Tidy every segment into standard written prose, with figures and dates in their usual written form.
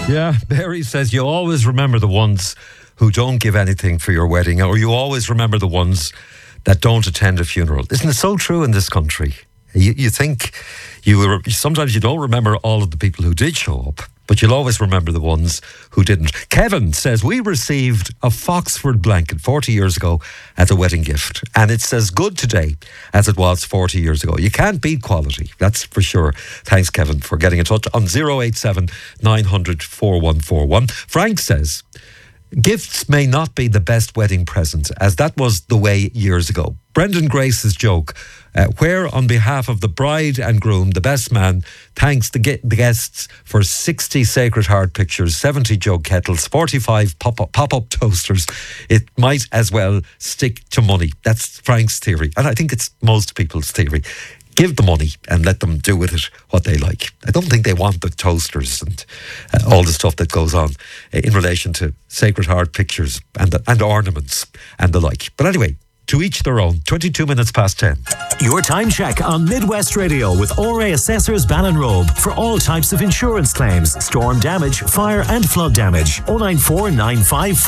Yeah, Mary says you always remember the ones who don't give anything for your wedding, or you always remember the ones that don't attend a funeral. Isn't it so true in this country? You think sometimes you don't remember all of the people who did show up, but you'll always remember the ones who didn't. Kevin says, we received a Foxford blanket 40 years ago as a wedding gift, and it's as good today as it was 40 years ago. You can't beat quality, that's for sure. Thanks, Kevin, for getting in touch on 087 900 4141. Frank says, gifts may not be the best wedding present, as that was the way years ago. Brendan Grace's joke, where on behalf of the bride and groom, the best man thanks the guests for 60 Sacred Heart pictures, 70 jug kettles, 45 pop-up toasters. It might as well stick to money. That's Frank's theory, and I think it's most people's theory. Give the money and let them do with it what they like. I don't think they want the toasters and all the stuff that goes on in relation to Sacred Heart pictures and ornaments and the like. But anyway, to each their own. 22 minutes past 10. Your time check on Midwest Radio with RA Assessors Ballinrobe for all types of insurance claims, storm damage, fire and flood damage. 094 95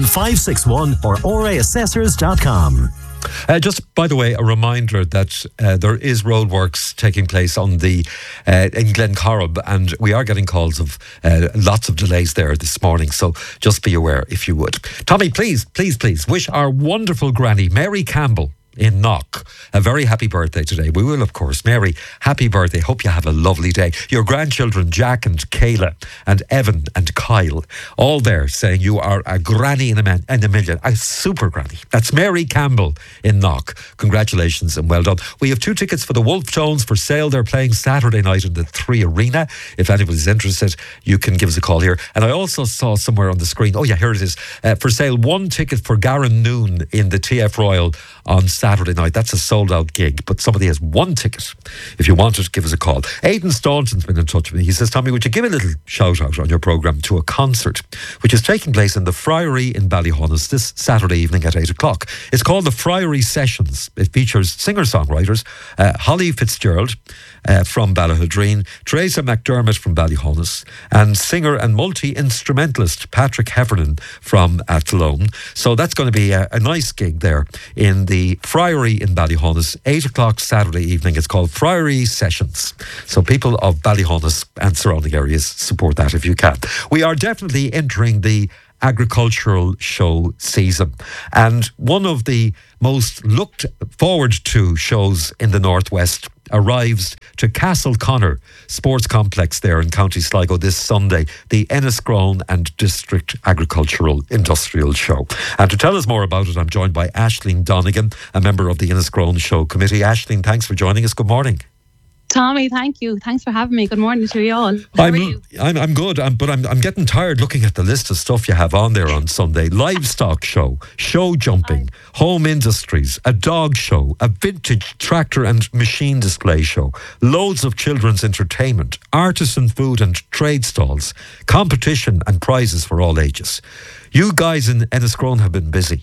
41561 or raassessors.com. Just by the way, a reminder that there is roadworks taking place on in Glencorrib, and we are getting calls of lots of delays there this morning, so just be aware if you would. Tommy, please wish our wonderful granny Mary Campbell in Knock a very happy birthday today. We will, of course. Mary, happy birthday. Hope you have a lovely day. Your grandchildren Jack and Kayla and Evan and Kyle, all there saying you are a granny in a million, a super granny. That's Mary Campbell in Knock. Congratulations and well done. We have 2 tickets for the Wolf Tones for sale. They're playing Saturday night in the 3 Arena. If anybody's interested, you can give us a call here. And I also saw somewhere on the screen, oh yeah, here it is, for sale 1 ticket for Garen Noon in the TF Royal on Saturday night. That's a sold out gig, but somebody has 1 ticket. If you want it, give us a call. Aidan Staunton's been in touch with me. He says, Tommy, would you give a little shout out on your programme to a concert which is taking place in the Friary in Ballyhonus this Saturday evening at 8 o'clock. It's called the Friary Sessions. It features singer-songwriters Holly Fitzgerald from Ballahadreen, Teresa McDermott from Ballyhonus, and singer and multi-instrumentalist Patrick Heffernan from Athlone. So that's going to be a nice gig there in the Friary in Ballyhonus, 8 o'clock Saturday evening. It's called Friary Sessions. So people of Ballyhonus and surrounding areas, support that if you can. We are definitely entering the agricultural show season, and one of the most looked forward to shows in the Northwest arrives to Castleconnor Sports Complex there in County Sligo this Sunday, the Enniscrone and District Agricultural Industrial Show. And to tell us more about it, I'm joined by Aisling Donegan, a member of the Enniscrone Show Committee. Aisling, thanks for joining us. Good morning. Tommy, thank you. Thanks for having me. Good morning to you all. How are you? I'm good, but I'm getting tired looking at the list of stuff you have on there on Sunday. Livestock show, show jumping, home industries, a dog show, a vintage tractor and machine display show, loads of children's entertainment, artisan food and trade stalls, competition and prizes for all ages. You guys in Enniscrone have been busy.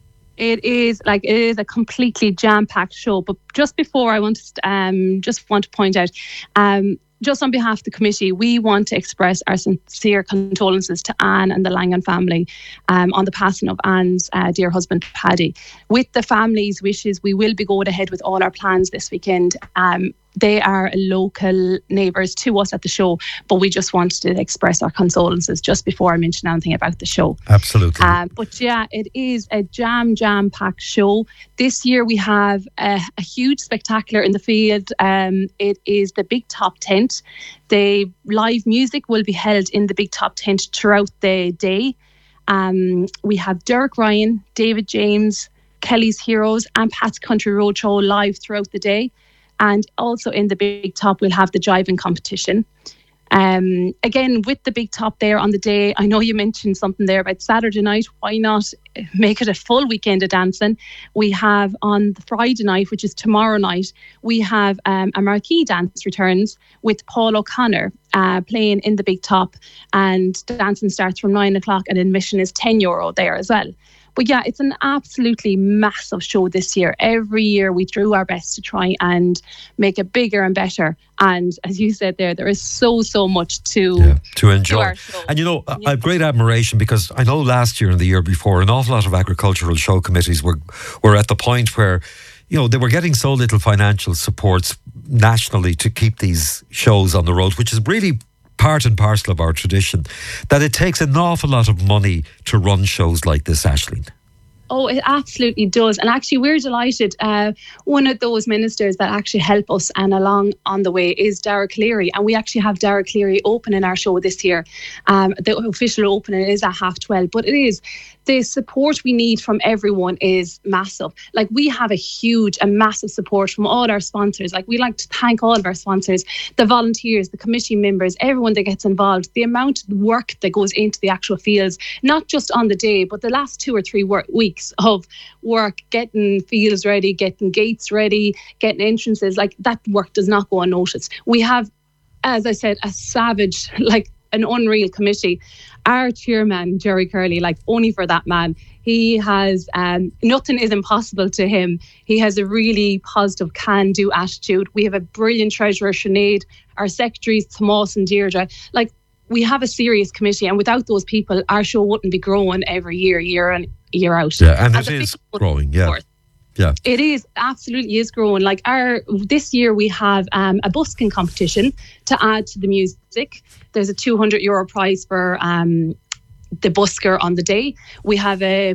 It is a completely jam-packed show. But just before, I want to point out, just on behalf of the committee, we want to express our sincere condolences to Anne and the Langan family on the passing of Anne's dear husband, Paddy. With the family's wishes, we will be going ahead with all our plans this weekend. They are local neighbours to us at the show, but we just wanted to express our condolences just before I mention anything about the show. Absolutely. But yeah, it is a jam-packed show. This year we have a huge spectacular in the field. It is the Big Top Tent. The live music will be held in the Big Top Tent throughout the day. We have Derek Ryan, David James, Kelly's Heroes and Pat's Country Roadshow live throughout the day. And also in the Big Top, we'll have the jiving competition. Again, with the Big Top there on the day, I know you mentioned something there about Saturday night. Why not make it a full weekend of dancing? We have on the Friday night, which is tomorrow night, we have a marquee dance returns with Paul O'Connor playing in the Big Top. And dancing starts from 9 o'clock and admission is €10 there as well. But yeah, it's an absolutely massive show this year. Every year we do our best to try and make it bigger and better. And as you said there is so much to enjoy. And I have great admiration, because I know last year and the year before, an awful lot of agricultural show committees were at the point where, they were getting so little financial supports nationally to keep these shows on the road, which is really part and parcel of our tradition, that it takes an awful lot of money to run shows like this, Aisling. Oh, it absolutely does. And actually, we're delighted. One of those ministers that actually help us and along on the way is Dara Cleary. And we actually have Dara Cleary opening our show this year. The official opening is at 12:30. But it is, the support we need from everyone is massive. Like, we have a massive support from all our sponsors. Like, we like to thank all of our sponsors, the volunteers, the committee members, everyone that gets involved. The amount of work that goes into the actual fields, not just on the day, but the last 2 or 3 weeks of work, getting fields ready, getting gates ready, getting entrances, like, that work does not go unnoticed. We have, as I said, a savage, like an unreal committee. Our chairman, Jerry Curley, like, only for that man, he has nothing is impossible to him. He has a really positive can-do attitude. We have a brilliant treasurer, Sinead, our secretaries, Tomas and Deirdre. Like, we have a serious committee, and without those people, our show wouldn't be growing every year in, year out. Yeah, and it is growing, yeah. Yeah, it is, absolutely is growing. Like, this year we have a busking competition to add to the music. There's a €200 prize for the busker on the day. We have a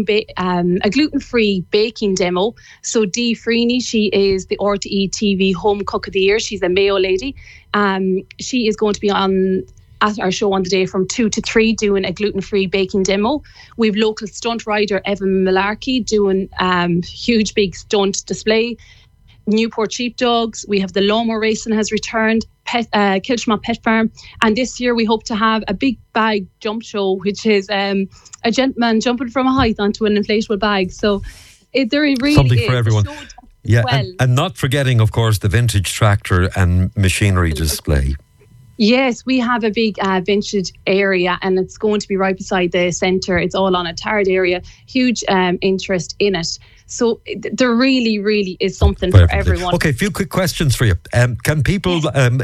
a gluten-free baking demo. So Dee Freeney, she is the RTE TV Home Cook of the Year. She's a Mayo lady. She is going to be at our show on the day from 2 to 3 doing a gluten-free baking demo. We have local stunt rider Evan Malarkey doing huge big stunt display. Newport Sheepdogs, we have the lawnmower racing has returned, Kilshmont Pet Farm, and this year we hope to have a big bag jump show, which is a gentleman jumping from a height onto an inflatable bag. So there really something is for everyone. Yeah, and not forgetting, of course, the vintage tractor and machinery display. Yes, we have a big vintage area, and it's going to be right beside the centre. It's all on a tarred area. Huge interest in it. So there really, really is something for everyone. Okay, a few quick questions for you. Can people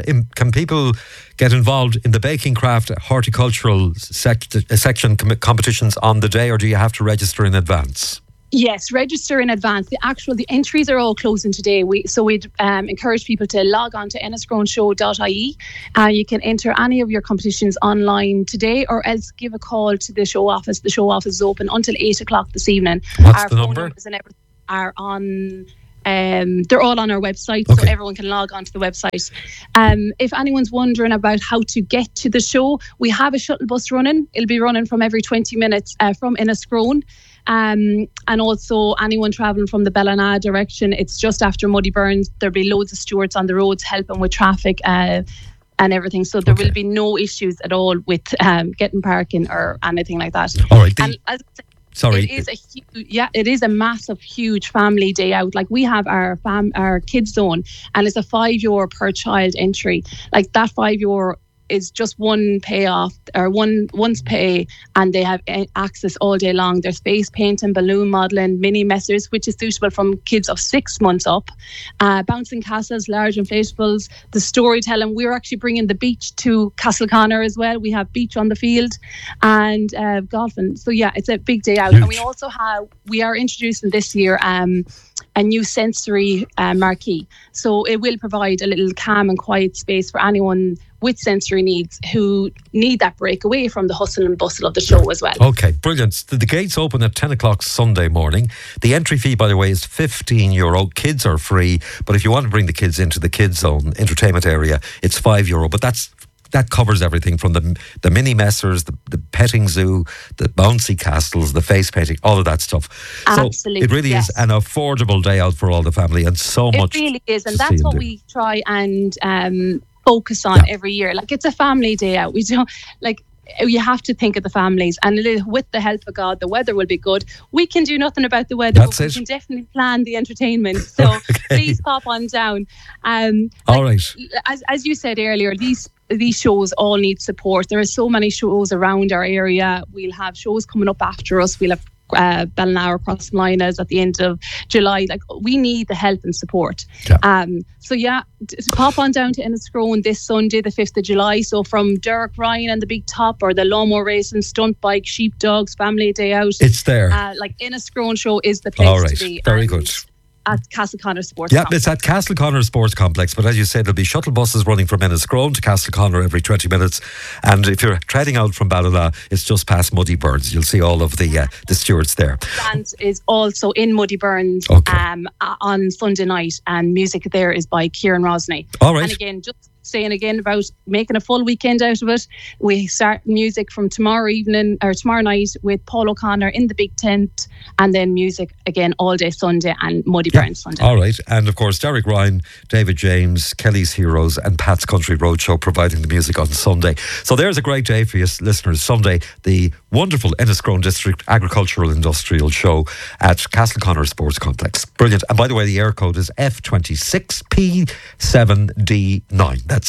get involved in the baking craft horticultural section competitions on the day, or do you have to register in advance? Yes, register in advance. The entries are all closing today. We'd encourage people to log on to enniscroneshow.ie. You can enter any of your competitions online today, or else give a call to the show office. The show office is open until 8 o'clock this evening. What's the number? Numbers and everything are on. They're all on our website, okay. So everyone can log on to the website. If anyone's wondering about how to get to the show, we have a shuttle bus running. It'll be running from every 20 minutes from Enniscrone. And also anyone travelling from the Ballina direction, it's just after Muddy Burns. There'll be loads of stewards on the roads helping with traffic and everything. So there will be no issues at all with getting parking or anything like that. All right. And as I said, sorry. It is a massive, huge family day out. Like, we have our kids zone, and it's a €5 per child entry. Like, that €5 is just one payoff, or one's pay, and they have access all day long. There's face painting, balloon modelling, mini messers, which is suitable from kids of 6 months up, bouncing castles, large inflatables, the storytelling. We're actually bringing the beach to Castleconnor as well. We have beach on the field, and golfing. So yeah, it's a big day out. Huge. And we are introducing this year a new sensory marquee. So it will provide a little calm and quiet space for anyone with sensory needs who need that break away from the hustle and bustle of the show as well. Okay, brilliant. The gates open at 10 o'clock Sunday morning. The entry fee, by the way, is €15. Kids are free, but if you want to bring the kids into the kids zone entertainment area, it's €5. But that covers everything from the mini messers, the petting zoo, the bouncy castles, the face painting, all of that stuff. Absolutely, so it really is an affordable day out for all the family, and so much. It really is, and that's what we try and focus on every year. Like, it's a family day out. We don't you have to think of the families, and with the help of God, the weather will be good. We can do nothing about the weather, but we can definitely plan the entertainment. So please pop on down. All right. As you said earlier, these shows all need support. There are so many shows around our area. We'll have shows coming up after us. We'll have Ballinaur Crossmolinas at the end of July. Like, we need the help and support. To pop on down to Enniscrone this Sunday, the 5th of July. So from Derek Ryan and the Big Top, or the lawnmower racing, stunt bike, sheepdogs, family day out, it's there. Enniscrone Show is the place to be. Very good. At Castleconnor Sports Complex. It's at Castleconnor Sports Complex, but as you said, there'll be shuttle buses running from Enniscrone to Castleconnor every 20 minutes, and if you're treading out from Ballina, it's just past Muddy Burns. You'll see all of the stewards there. And is also in Muddy Burns on Sunday night, and music there is by Kieran Rosney. All right. And again, just saying again about making a full weekend out of it, we start music from tomorrow night with Paul O'Connor in the Big Tent, and then music again all day Sunday and Muddy Burns Sunday. All right. And of course, Derek Ryan, David James, Kelly's Heroes and Pat's Country Roadshow providing the music on Sunday. So there's a great day for you listeners. Sunday, the wonderful Enniscrone District Agricultural Industrial Show at Castleconnor Sports Complex. Brilliant. And by the way, the air code is F26P7D9. That's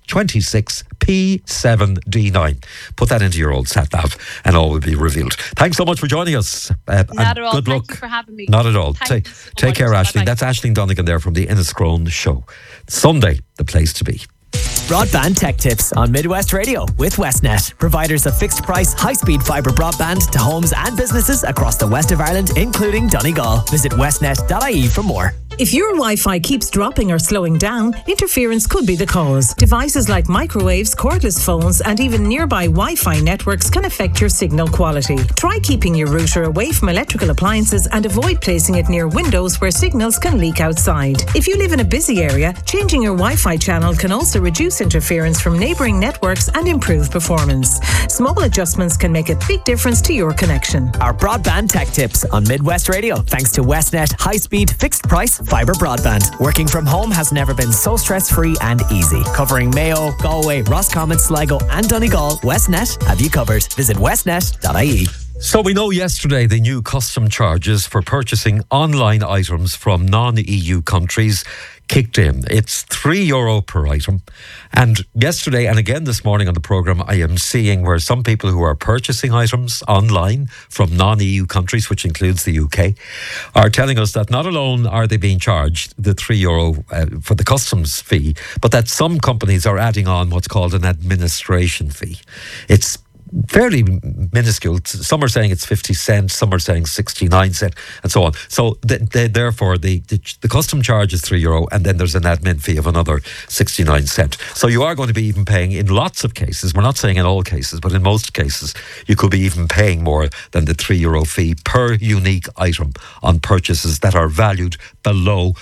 F26P7D9. Put that into your old sat nav and all will be revealed. Thanks so much for joining us. Not at all. Good luck. Thank you for having me. Not at all. Take care, Aisling. Bye-bye. That's Aisling Donegan there from the Enniscrone Show. Sunday, the place to be. Broadband Tech Tips on Midwest Radio with Westnet, providers of fixed price, high-speed fibre broadband to homes and businesses across the west of Ireland, including Donegal. Visit westnet.ie for more. If your Wi-Fi keeps dropping or slowing down, interference could be the cause. Devices like microwaves, cordless phones, and even nearby Wi-Fi networks can affect your signal quality. Try keeping your router away from electrical appliances and avoid placing it near windows where signals can leak outside. If you live in a busy area, changing your Wi-Fi channel can also reduce interference from neighbouring networks and improve performance. Small adjustments can make a big difference to your connection. Our Broadband Tech Tips on Midwest Radio, thanks to Westnet high-speed, fixed-price fibre broadband. Working from home has never been so stress-free and easy. Covering Mayo, Galway, Roscommon, Sligo and Donegal, Westnet have you covered. Visit westnet.ie. So we know yesterday the new custom charges for purchasing online items from non-EU countries kicked in. It's €3 per item. And yesterday and again this morning on the programme, I am seeing where some people who are purchasing items online from non-EU countries, which includes the UK, are telling us that not alone are they being charged the €3 for the customs fee, but that some companies are adding on what's called an administration fee. It's fairly minuscule. Some are saying it's 50 cents, some are saying 69 cents, and so on. So therefore, the custom charge is €3, and then there's an admin fee of another 69 cents. So you are going to be even paying, in lots of cases, we're not saying in all cases, but in most cases, you could be even paying more than the €3 fee per unique item on purchases that are valued below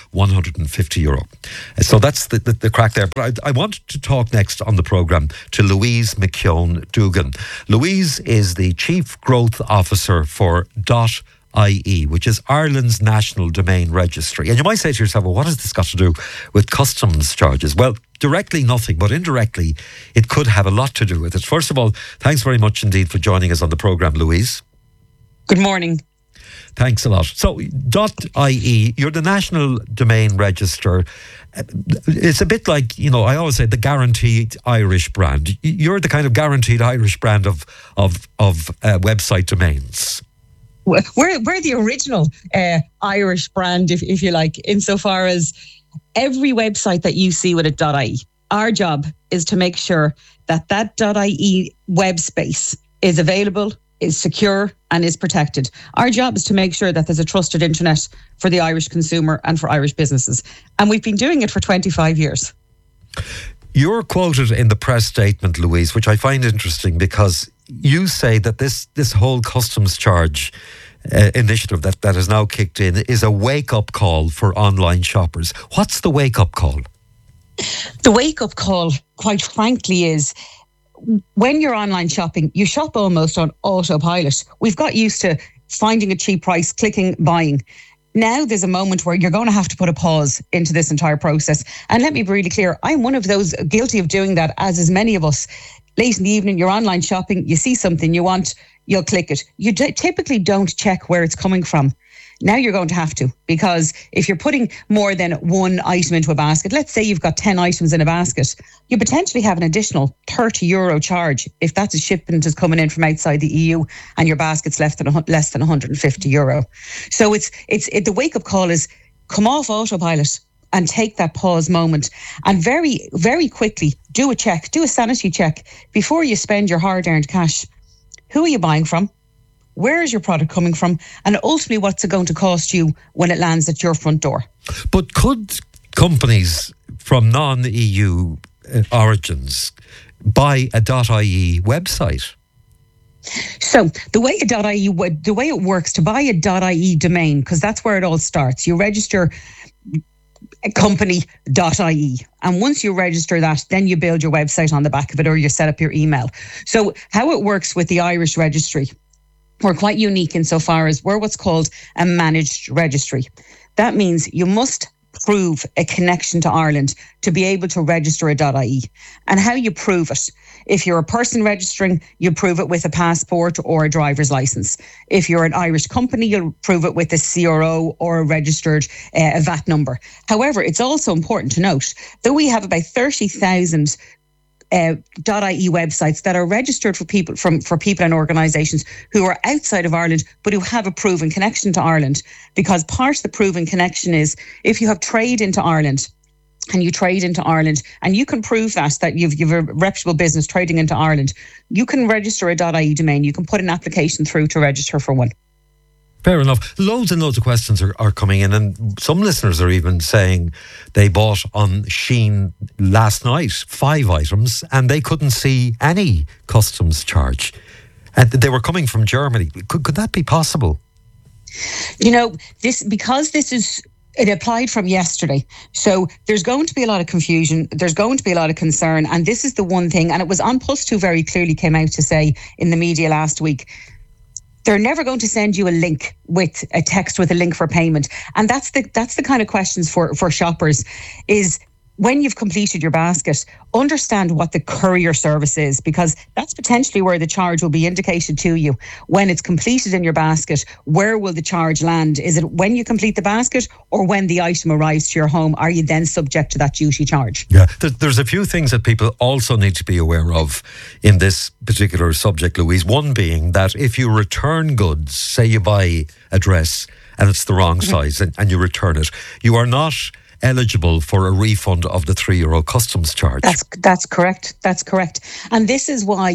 €150. So that's the crack there. But I wanted to talk next on the programme to Louise McKeown-Dugan. Louise is the Chief Growth Officer for .ie, which is Ireland's national domain registry. And you might say to yourself, well, what has this got to do with customs charges? Well, directly nothing, but indirectly it could have a lot to do with it. First of all, thanks very much indeed for joining us on the programme, Louise. Good morning. Thanks a lot. So, .ie, you're the National Domain Register. It's a bit like, I always say the guaranteed Irish brand. You're the kind of guaranteed Irish brand of website domains. We're the original Irish brand, if you like, insofar as every website that you see with a .ie. Our job is to make sure that .ie web space is available, is secure and is protected. Our job is to make sure that there's a trusted internet for the Irish consumer and for Irish businesses. And we've been doing it for 25 years. You're quoted in the press statement, Louise, which I find interesting because you say that this whole customs charge initiative that has now kicked in is a wake-up call for online shoppers. What's the wake-up call? The wake-up call, quite frankly, is when you're online shopping, you shop almost on autopilot. We've got used to finding a cheap price, clicking, buying. Now there's a moment where you're going to have to put a pause into this entire process. And let me be really clear, I'm one of those guilty of doing that, as is many of us. Late in the evening, you're online shopping, you see something you want, you'll click it. You typically don't check where it's coming from. Now you're going to have to, because if you're putting more than one item into a basket, let's say you've got 10 items in a basket, you potentially have an additional €30 charge if that's a shipment is coming in from outside the EU and your basket's less than €150. So the wake-up call is come off autopilot and take that pause moment, and very, very quickly do a sanity check before you spend your hard-earned cash. Who are you buying from? Where is your product coming from? And ultimately, what's it going to cost you when it lands at your front door? But could companies from non-EU origins buy a .ie website? So the way it works, to buy a .ie domain, because that's where it all starts, you register a company.ie, and once you register that, then you build your website on the back of it, or you set up your email. So how it works with the Irish registry, we're quite unique insofar as we're what's called a managed registry. That means you must prove a connection to Ireland to be able to register a .ie. And how you prove it: if you're a person registering, you prove it with a passport or a driver's license. If you're an Irish company, you'll prove it with a CRO or a registered a VAT number. However, it's also important to note that we have about 30,000 .ie websites that are registered for people and organisations who are outside of Ireland but who have a proven connection to Ireland. Because part of the proven connection is if you have trade into Ireland, and you trade into Ireland, and you can prove that you've a reputable business trading into Ireland, you can register a .ie domain. You can put an application through to register for one. Fair enough. Loads and loads of questions are coming in, and some listeners are even saying they bought on Shein last night 5 items and they couldn't see any customs charge. And they were coming from Germany. Could that be possible? You know, it applied from yesterday. So there's going to be a lot of confusion. There's going to be a lot of concern. And this is the one thing, and it was An Post who very clearly came out to say in the media last week, they're never going to send you a link with a text with a link for payment. And that's the kind of questions for shoppers is, when you've completed your basket, understand what the courier service is, because that's potentially where the charge will be indicated to you. When it's completed in your basket, where will the charge land? Is it when you complete the basket or when the item arrives to your home? Are you then subject to that duty charge? Yeah, there's a few things that people also need to be aware of in this particular subject, Louise. One being that if you return goods, say you buy a dress and it's the wrong size and you return it, you are not eligible for a refund of the €3 customs charge. That's correct. That's correct. And this is why,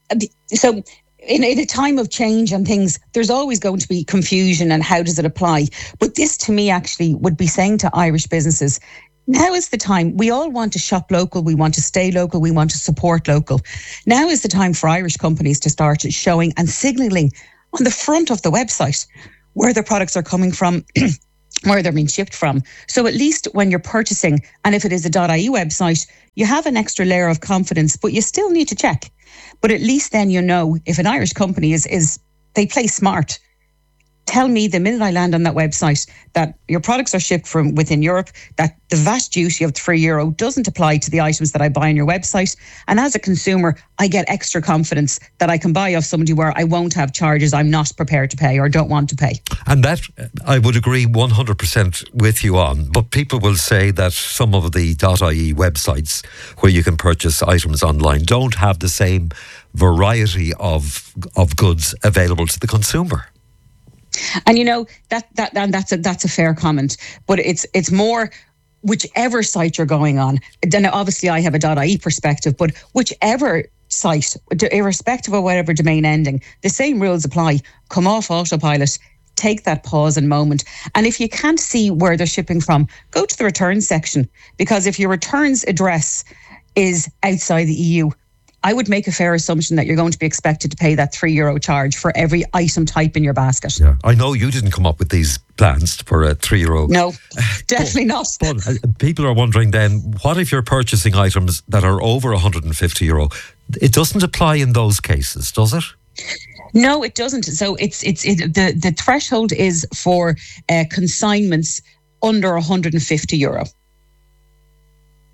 so in a time of change and things, there's always going to be confusion and how does it apply? But this to me actually would be saying to Irish businesses, now is the time. We all want to shop local. We want to stay local. We want to support local. Now is the time for Irish companies to start showing and signalling on the front of the website where their products are coming from, where they're being shipped from. So at least when you're purchasing, and if it is a .ie website, you have an extra layer of confidence, but you still need to check. But at least then you know if an Irish company is they play smart. Tell me the minute I land on that website that your products are shipped from within Europe, that the VAT duty of €3 doesn't apply to the items that I buy on your website. And as a consumer, I get extra confidence that I can buy off somebody where I won't have charges I'm not prepared to pay or don't want to pay. And that I would agree 100% with you on. But people will say that some of the .ie websites where you can purchase items online don't have the same variety of goods available to the consumer. And you know that's a fair comment, but it's more whichever site you're going on. Then obviously I have a .ie perspective, but whichever site, irrespective of whatever domain ending, the same rules apply. Come off autopilot, take that pause and moment, and if you can't see where they're shipping from, go to the returns section, because if your returns address is outside the EU, I would make a fair assumption that you're going to be expected to pay that €3 charge for every item type in your basket. Yeah, I know you didn't come up with these plans for a €3. No, definitely not. But people are wondering then, what if you're purchasing items that are over €150? It doesn't apply in those cases, does it? No, it doesn't. So the threshold is for consignments under €150.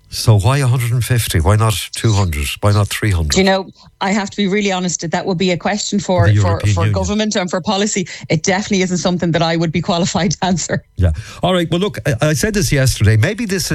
So why 150? Why not 200? Why not 300? You know, I have to be really honest. That would be a question for government and for policy. It definitely isn't something that I would be qualified to answer. Yeah. All right. Well, look, I said this yesterday. Maybe they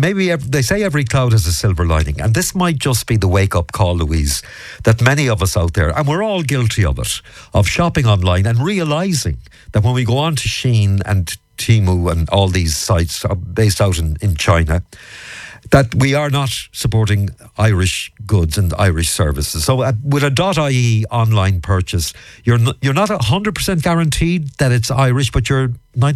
say every cloud has a silver lining, and this might just be the wake-up call, Louise, that many of us out there, and we're all guilty of it, of shopping online and realising that when we go on to Shein and Temu and all these sites based out in China, that we are not supporting Irish goods and Irish services. So with a .ie online purchase, you're not 100% guaranteed that it's Irish, but you're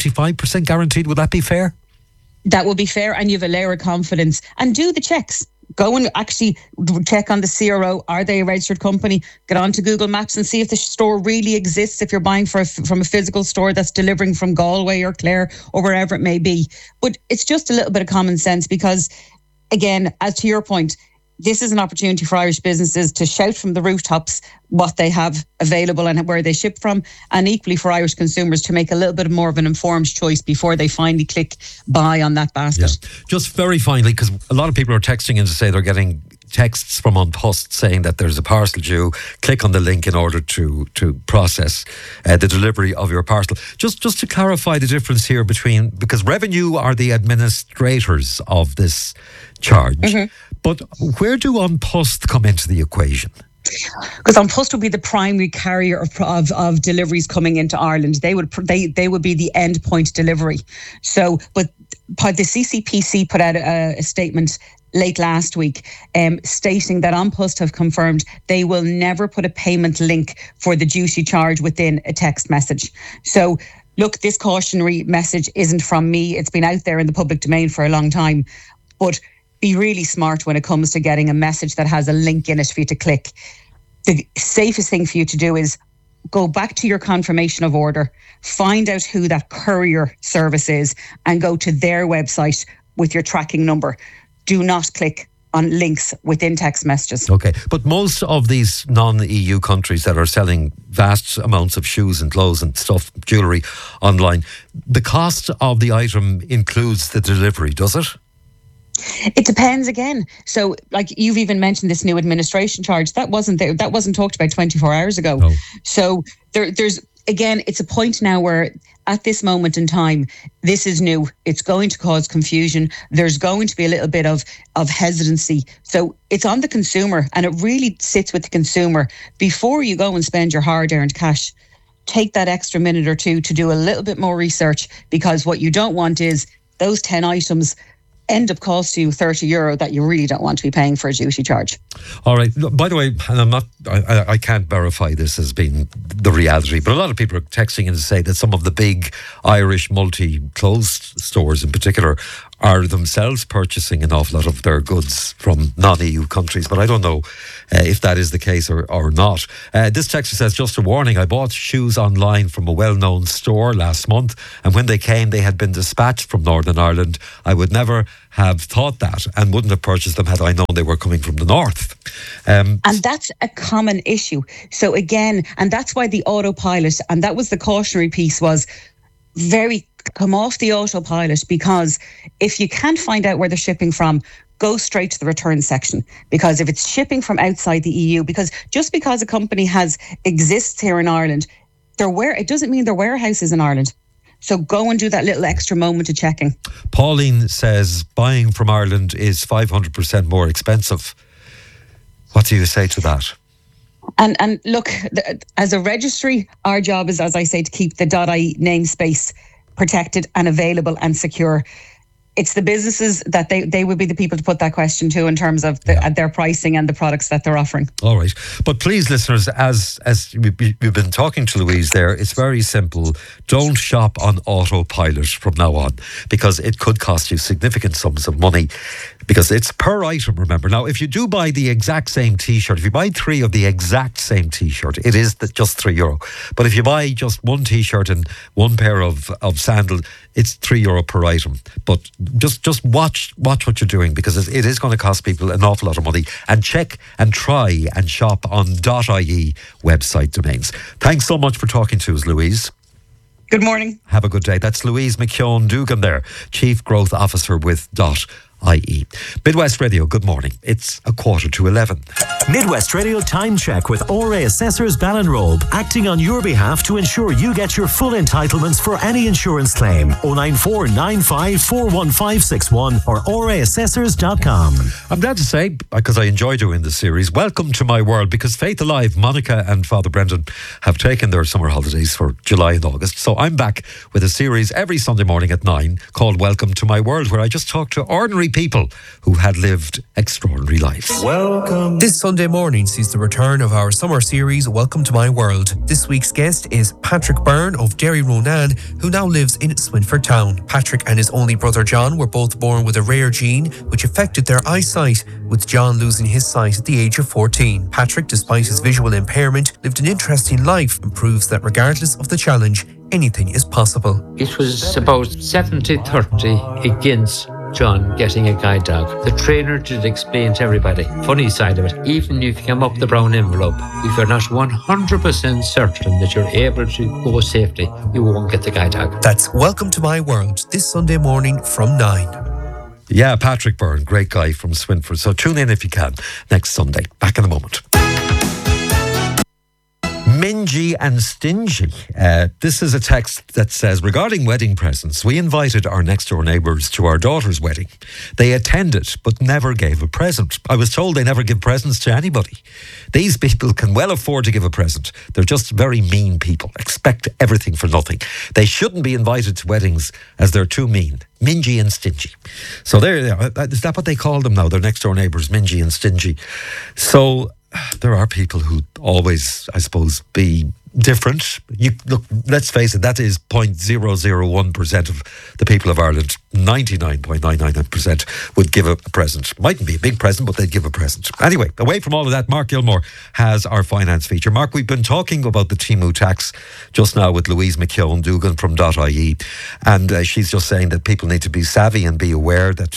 95% guaranteed. Would that be fair? That would be fair, and you have a layer of confidence. And do the checks. Go and actually check on the CRO. Are they a registered company? Get onto Google Maps and see if the store really exists, if you're buying from a physical store that's delivering from Galway or Clare or wherever it may be. But it's just a little bit of common sense because, again, as to your point, this is an opportunity for Irish businesses to shout from the rooftops what they have available and where they ship from, and equally for Irish consumers to make a little bit more of an informed choice before they finally click buy on that basket. Yeah. Just very finally, because a lot of people are texting in to say they're getting texts from An Post saying that there's a parcel due. Click on the link in order to process the delivery of your parcel. Just to clarify the difference here because Revenue are the administrators of this charge. Mm-hmm. But where do An Post come into the equation? Because An Post would be the primary carrier of deliveries coming into Ireland. They would be the end point delivery. So, but the CCPC put out a statement late last week stating that An Post have confirmed they will never put a payment link for the duty charge within a text message. So look, this cautionary message isn't from me. It's been out there in the public domain for a long time. But be really smart when it comes to getting a message that has a link in it for you to click. The safest thing for you to do is go back to your confirmation of order, find out who that courier service is, and go to their website with your tracking number. Do not click on links within text messages. Okay, but most of these non-EU countries that are selling vast amounts of shoes and clothes and stuff, jewellery online, the cost of the item includes the delivery, does it? It depends again. So, like you've even mentioned this new administration charge that wasn't there. That wasn't talked about 24 hours ago. No. So there's again, it's a point now where at this moment in time, this is new. It's going to cause confusion. There's going to be a little bit of hesitancy. So it's on the consumer, and it really sits with the consumer. Before you go and spend your hard-earned cash, take that extra minute or two to do a little bit more research, because what you don't want is those 10 items end up costing you €30 that you really don't want to be paying for a duty charge. All right. By the way, and I can't verify this as being the reality, but a lot of people are texting in to say that some of the big Irish multi-clothes stores in particular are themselves purchasing an awful lot of their goods from non-EU countries, but I don't know if that is the case or not. This texter says, just a warning, I bought shoes online from a well-known store last month, and when they came, they had been dispatched from Northern Ireland. I would never have thought that and wouldn't have purchased them had I known they were coming from the north. And that's a common issue. So again, and that's why the autopilot, and that was the cautionary piece, was come off the autopilot, because if you can't find out where they're shipping from, go straight to the return section. Because if it's shipping from outside the EU, because just because a company exists here in Ireland, it doesn't mean their warehouse is in Ireland. So go and do that little extra moment of checking. Pauline says buying from Ireland is 500% more expensive. What do you say to that? And look, as a registry, our job is, as I say, to keep the .ie namespace protected and available and secure. It's the businesses that they would be the people to put that question to in terms of their pricing and the products that they're offering. All right. But please, listeners, as we've been talking to Louise there, it's very simple. Don't shop on autopilot from now on, because it could cost you significant sums of money, because it's per item, remember. Now, if you do buy the exact same T-shirt, if you buy 3 of the exact same T-shirt, it is just €3. But if you buy just 1 T-shirt and 1 pair of sandals, it's €3 per item. But just watch what you're doing, because it is going to cost people an awful lot of money. And check and try and shop on .ie website domains. Thanks so much for talking to us, Louise. Good morning. Have a good day. That's Louise McKeown Dugan there, Chief Growth Officer with Midwest Radio, good morning. It's 11:15. Midwest Radio Time Check with ORA Assessors Ballinrobe, acting on your behalf to ensure you get your full entitlements for any insurance claim. 094 95 41561 or oraassessors.com. I'm glad to say, because I enjoy doing this series, welcome to my world, because Faith Alive, Monica and Father Brendan have taken their summer holidays for July and August. So I'm back with a series every Sunday morning at 9 called Welcome to My World, where I just talk to ordinary people who had lived extraordinary lives. Welcome. This Sunday morning sees the return of our summer series, Welcome to My World. This week's guest is Patrick Byrne of Derry Ronan, who now lives in Swinford Town. Patrick and his only brother John were both born with a rare gene which affected their eyesight, with John losing his sight at the age of 14. Patrick, despite his visual impairment, lived an interesting life and proves that regardless of the challenge, anything is possible. It was about 70-30 against John getting a guide dog. The trainer did explain to everybody, funny side of it, even if you come up the brown envelope, if you're not 100% certain that you're able to go safely, you won't get the guide dog. That's Welcome to My World, this Sunday morning from 9. Yeah, Patrick Byrne, great guy from Swinford. So tune in if you can next Sunday. Back in a moment. Mingy and Stingy. This is a text that says, regarding wedding presents, we invited our next door neighbours to our daughter's wedding. They attended but never gave a present. I was told they never give presents to anybody. These people can well afford to give a present. They're just very mean people. Expect everything for nothing. They shouldn't be invited to weddings as they're too mean. Mingy and Stingy. So there they are. Is that what they call them now? Their next door neighbours, Mingy and Stingy. So there are people who always, I suppose, be different. Look, let's face it, that is 0.001% of the people of Ireland. 99.999% would give a present. Mightn't be a big present, but they'd give a present. Anyway, away from all of that, Mark Gilmore has our finance feature. Mark, we've been talking about the Temu tax just now with Louise McKeown Dugan from .ie, and she's just saying that people need to be savvy and be aware that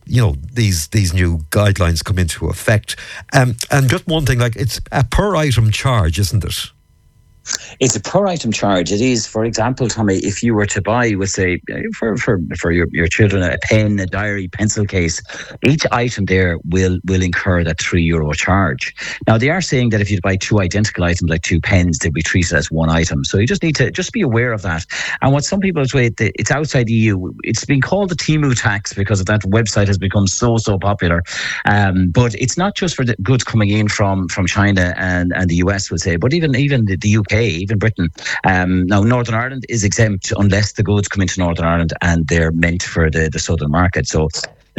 these new guidelines come into effect. And just one thing, like, it's a per item charge, isn't it? It's a per item charge. It is, for example, Tommy, if you were to buy, with say, for your children, a pen, a diary, pencil case, each item there will incur that €3 charge. Now, they are saying that if you buy two identical items, like two pens, they'll be treated as one item. So you just need to be aware of that. And what some people say, it's outside the EU. It's been called the Temu tax because of that website has become so popular. But it's not just for the goods coming in from China and the US, would say, but even the UK, even Britain. Now, Northern Ireland is exempt unless the goods come into Northern Ireland and they're meant for the southern market. So,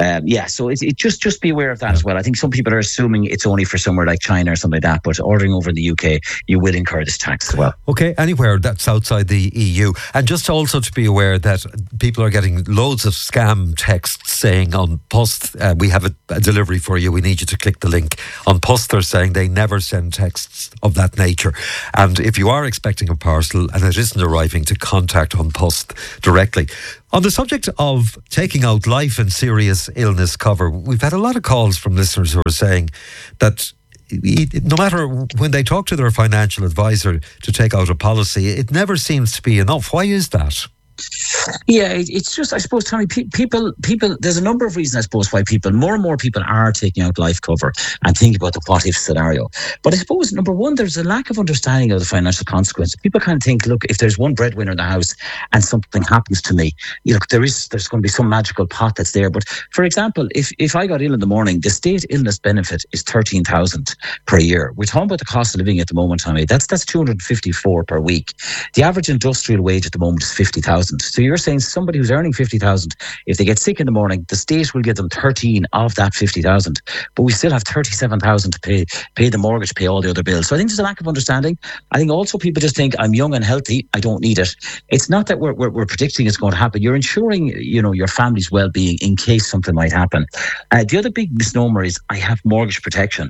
so it just be aware of that as well. I think some people are assuming it's only for somewhere like China or something like that, but ordering over in the UK, you will incur this tax as well. Okay, anywhere that's outside the EU. And just also to be aware that people are getting loads of scam texts saying on Post, we have a delivery for you, we need you to click the link. On Post, they're saying they never send texts of that nature. And if you are expecting a parcel and it isn't arriving, to contact On Post directly. On the subject of taking out life and serious illness cover, we've had a lot of calls from listeners who are saying that no matter when they talk to their financial advisor to take out a policy, it never seems to be enough. Why is that? Yeah, it's just, I suppose, Tommy, people, there's a number of reasons, I suppose, why more and more people are taking out life cover and thinking about the what if scenario. But I suppose, number one, there's a lack of understanding of the financial consequences. People kind of think, look, if there's one breadwinner in the house and something happens to me, there's going to be some magical pot that's there. But for example, if I got ill in the morning, the state illness benefit is 13,000 per year. We're talking about the cost of living at the moment, Tommy. That's 254 per week. The average industrial wage at the moment is 50,000. So you're saying somebody who's earning 50,000, if they get sick in the morning, the state will give them 13 of that 50,000, but we still have 37,000 to pay the mortgage, pay all the other bills. So I think there's a lack of understanding. I think also people just think, I'm young and healthy, I don't need it. It's not that we're predicting it's going to happen. You're ensuring, your family's well-being in case something might happen. The other big misnomer is, I have mortgage protection.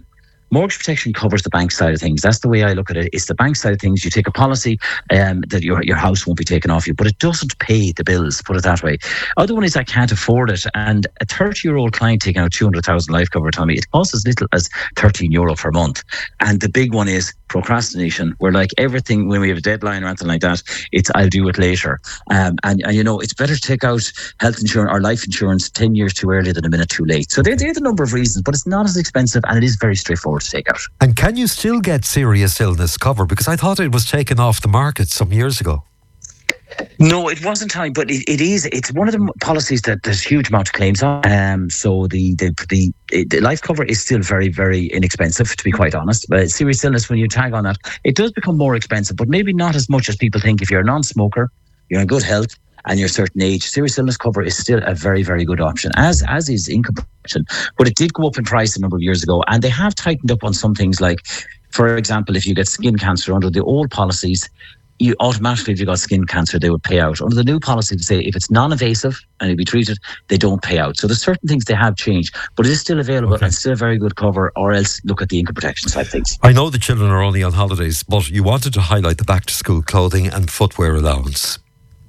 Mortgage protection covers the bank side of things. That's the way I look at it. It's the bank side of things. You take a policy that your house won't be taken off you, but it doesn't pay the bills, put it that way. Other one is I can't afford it. And a 30-year-old client taking out 200,000 life cover, Tommy, it costs as little as €13 per month. And the big one is procrastination. We're like everything, when we have a deadline or anything like that, it's I'll do it later. And you know, it's better to take out health insurance or life insurance 10 years too early than a minute too late. So they're the number of reasons, but it's not as expensive and it is very straightforward to take out. And can you still get serious illness cover? Because I thought it was taken off the market some years ago. No, it wasn't time, but it is. It's one of the policies that there's a huge amount of claims on. So the life cover is still very, very inexpensive, to be quite honest. But serious illness, when you tag on that, it does become more expensive, but maybe not as much as people think. If you're a non-smoker, you're in good health, and you're a certain age, serious illness cover is still a very, very good option, as is income protection. But it did go up in price a number of years ago, and they have tightened up on some things like, for example, if you get skin cancer under the old policies, you automatically, if you got skin cancer, they would pay out. Under the new policy, they say if it's non-invasive and it'll be treated, they don't pay out. So there's certain things they have changed, but it is still available and still a very good cover, or else look at the income protection side of things. I know the children are only on holidays, but you wanted to highlight the back-to-school clothing and footwear allowance.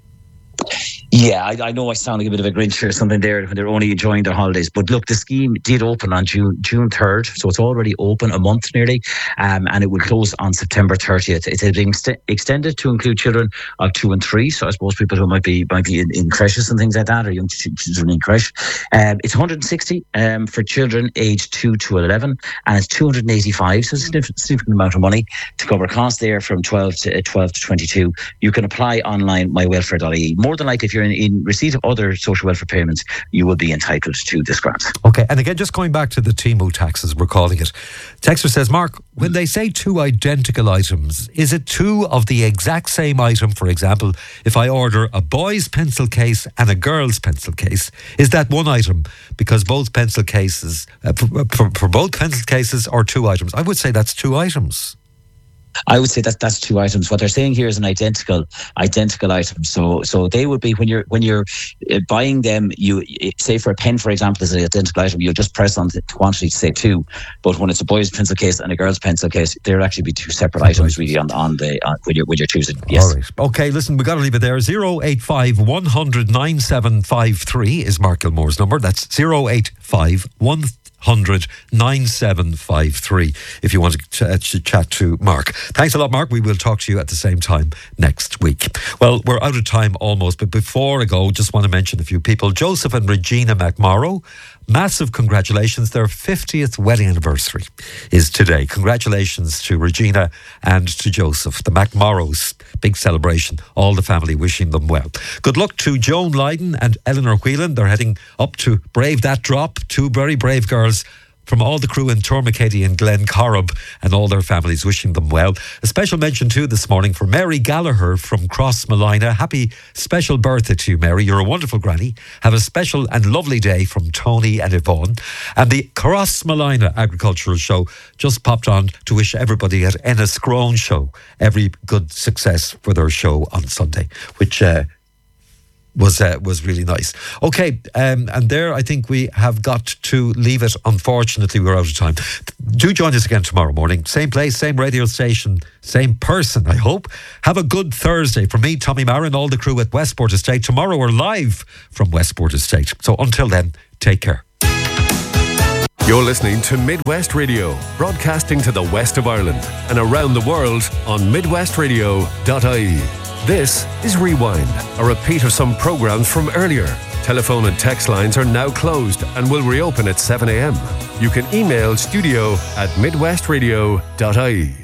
Yeah, I know I sound like a bit of a Grinch or something there when they're only enjoying their holidays. But look, the scheme did open on June 3rd, so it's already open a month nearly, and it will close on September 30th. It has been extended to include children of 2 and 3, so I suppose people who might be in creches and things like that, or young children in creche. It's 160 for children aged 2 to 11, and it's 285, so it's a significant amount of money to cover costs there from 12 to 22. You can apply online, mywelfare.ie. More than likely, if you're in receipt of other social welfare payments, you will be entitled to this grant. Okay, and again, just going back to the Temu taxes, we're calling it. Texter says, Mark, when they say 2 identical items, is it 2 of the exact same item? For example, if I order a boy's pencil case and a girl's pencil case, is that 1 item? Because both pencil cases, for both pencil cases, are 2 items. I would say that's 2 items. I would say that's 2 items. What they're saying here is an identical item. So they would be when you're buying them. You say for a pen, for example, is an identical item. You'll just press on the quantity to say 2. But when it's a boy's pencil case and a girl's pencil case, there'll actually be 2 separate items really on when you're choosing. Yes. All right. Okay. Listen, we got to leave it there. 085 100 9753 is Mark Gilmore's number. That's 085 100 9753 if you want to chat to Mark. Thanks a lot, Mark. We will talk to you at the same time next week. Well, we're out of time almost, but before I go, just want to mention a few people. Joseph and Regina McMorrow, massive congratulations. Their 50th wedding anniversary is today. Congratulations to Regina and to Joseph, the McMorrows. Big celebration. All the family wishing them well. Good luck to Joan Lydon and Eleanor Whelan. They're heading up to brave that drop. 2 very brave girls from all the crew in Tormakeady and Glen Corrib, and all their families wishing them well. A special mention too this morning for Mary Gallagher from Crossmolina. Happy special birthday to you, Mary. You're a wonderful granny. Have a special and lovely day from Tony and Yvonne. And the Crossmolina Agricultural Show just popped on to wish everybody at Enniscrone Show every good success for their show on Sunday, which was really nice. Okay, and there I think we have got to leave it. Unfortunately, we're out of time. Do join us again tomorrow morning. Same place, same radio station, same person, I hope. Have a good Thursday. From me, Tommy Marin, all the crew at Westport Estate. Tomorrow we're live from Westport Estate. So until then, take care. You're listening to Midwest Radio, broadcasting to the west of Ireland and around the world on midwestradio.ie. This is Rewind, a repeat of some programmes from earlier. Telephone and text lines are now closed and will reopen at 7 a.m. You can email studio@midwestradio.ie.